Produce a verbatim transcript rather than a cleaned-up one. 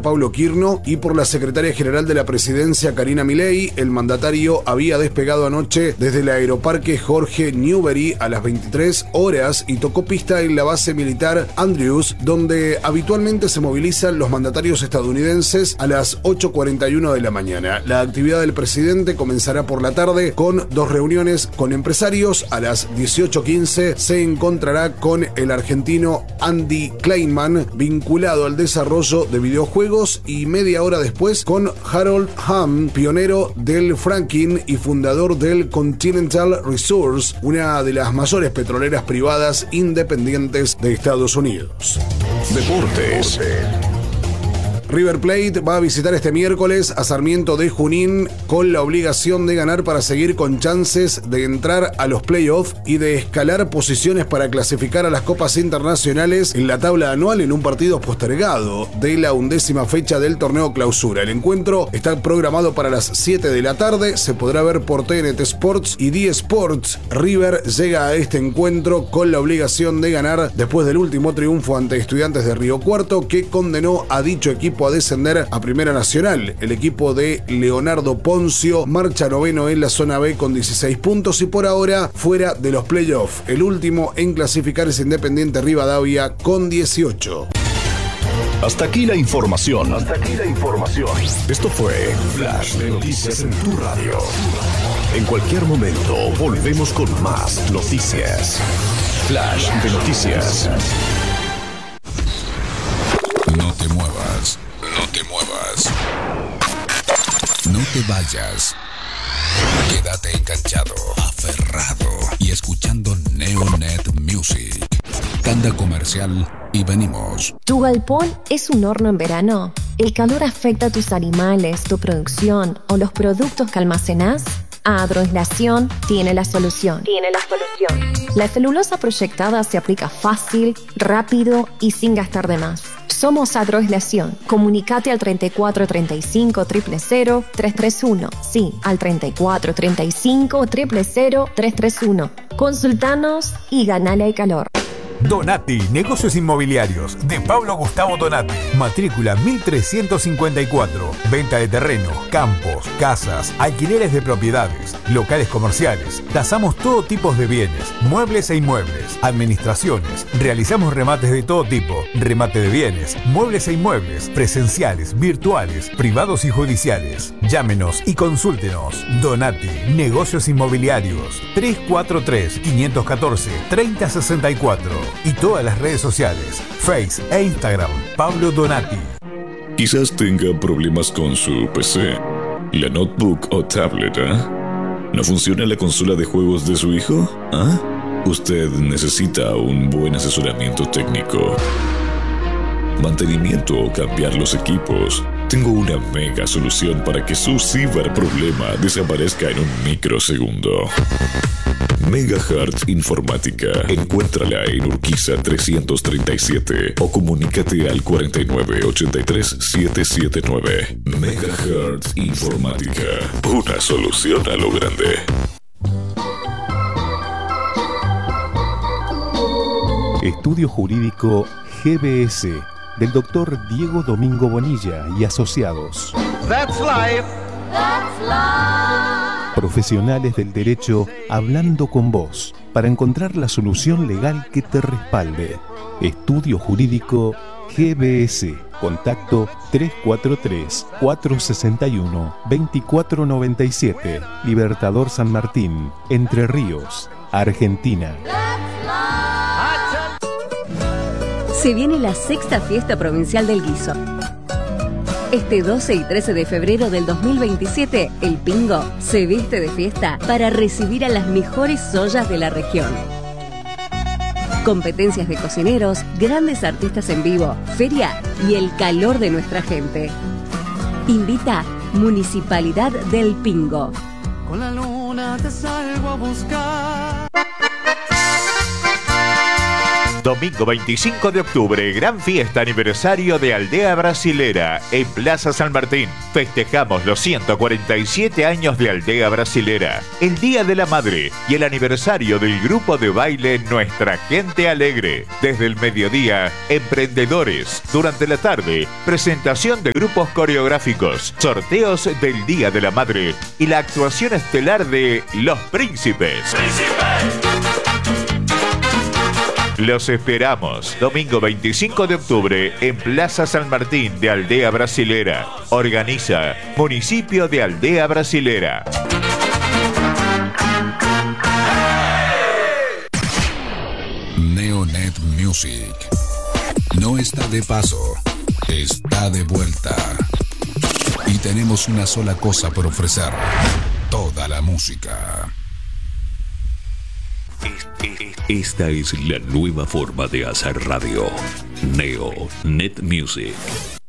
Paulo Quirno y por la secretaria general de la presidencia Karina Milei. El mandatario había despegado anoche desde el aeroparque Jorge Newbery a las veintitrés horas y tocó pista en la base militar Andrews, donde habitualmente se movilizan los mandatarios estadounidenses a las ocho cuarenta y uno de la mañana. La actividad del presidente comenzará por la tarde con dos reuniones con empresarios. A las dieciocho quince se encontrará con el argentino Andy Kleinman, vinculado al desarrollo de videojuegos, y media hora después con Harold Hamm, pionero del fracking y fundador del Continental Resource, una de las mayores petroleras privadas independientes de Estados Unidos. Deportes. River Plate va a visitar este miércoles a Sarmiento de Junín con la obligación de ganar para seguir con chances de entrar a los playoffs y de escalar posiciones para clasificar a las copas internacionales en la tabla anual en un partido postergado de la undécima fecha del torneo clausura. El encuentro está programado para las siete de la tarde, se podrá ver por T N T Sports y D Sports. River llega a este encuentro con la obligación de ganar después del último triunfo ante Estudiantes de Río Cuarto, que condenó a dicho equipo a descender a Primera Nacional. El equipo de Leonardo Poncio marcha noveno en la zona B con dieciséis puntos y por ahora fuera de los playoffs. El último en clasificar es Independiente Rivadavia con dieciocho. Hasta aquí la información. Hasta aquí la información. Esto fue Flash de Noticias en tu radio. En cualquier momento volvemos con más noticias. Flash de Noticias. No te muevas. No te muevas. No te vayas. Quédate enganchado, aferrado y escuchando Neonet Music. Tanda comercial y venimos. ¿Tu galpón es un horno en verano? ¿El calor afecta a tus animales, tu producción o los productos que almacenás? Agroaislación tiene la solución. Tiene la solución. La celulosa proyectada se aplica fácil, rápido y sin gastar de más. Somos Agroaislación. Comunicate al treinta y cuatro treinta y cinco cero cero cero tres tres uno. Sí, al treinta y cuatro treinta y cinco cero cero cero tres tres uno. Consultanos y ganale al calor. Donati, negocios inmobiliarios, de Pablo Gustavo Donati. Matrícula mil trescientos cincuenta y cuatro. Venta de terrenos, campos, casas, alquileres de propiedades, locales comerciales. Tasamos todo tipo de bienes, muebles e inmuebles, administraciones. Realizamos remates de todo tipo, remate de bienes, muebles e inmuebles, presenciales, virtuales, privados y judiciales. Llámenos y consúltenos. Donati, negocios inmobiliarios. tres cuatro tres, cinco uno cuatro, tres cero seis cuatro. Y todas las redes sociales, Face e Instagram, Pablo Donati. Quizás tenga problemas con su P C, la notebook o tablet, ¿eh? ¿No funciona la consola de juegos de su hijo? ¿Ah? Usted necesita un buen asesoramiento técnico, mantenimiento o cambiar los equipos. Tengo una mega solución para que su ciberproblema desaparezca en un microsegundo. Megahertz Informática. Encuéntrala en Urquiza trescientos treinta y siete o comunícate al cuarenta y nueve ochenta y tres setecientos setenta y nueve. Megahertz Informática. Una solución a lo grande. Estudio Jurídico G B S del doctor Diego Domingo Bonilla y asociados. That's life. That's life. Profesionales del derecho hablando con vos para encontrar la solución legal que te respalde. Estudio Jurídico G B S. Contacto tres cuatro tres, cuatro seis uno, dos cuatro nueve siete. Libertador San Martín, Entre Ríos, Argentina. Se viene la sexta fiesta provincial del guiso. Este doce y trece de febrero del dos mil veintisiete, el Pingo se viste de fiesta para recibir a las mejores ollas de la región. Competencias de cocineros, grandes artistas en vivo, feria y el calor de nuestra gente. Invita Municipalidad del Pingo. Con la luna te salgo a buscar. Domingo veinticinco de octubre, gran fiesta aniversario de Aldea Brasilera en Plaza San Martín. Festejamos los ciento cuarenta y siete años de Aldea Brasilera, el Día de la Madre y el aniversario del grupo de baile Nuestra Gente Alegre. Desde el mediodía, emprendedores. Durante la tarde, presentación de grupos coreográficos, sorteos del Día de la Madre y la actuación estelar de Los Príncipes. ¡Príncipe! Los esperamos domingo veinticinco de octubre en Plaza San Martín de Aldea Brasilera. Organiza Municipio de Aldea Brasilera. Neonet Music no está de paso, está de vuelta. Y tenemos una sola cosa por ofrecer: toda la música. Esta es la nueva forma de hacer radio. Neonet Music.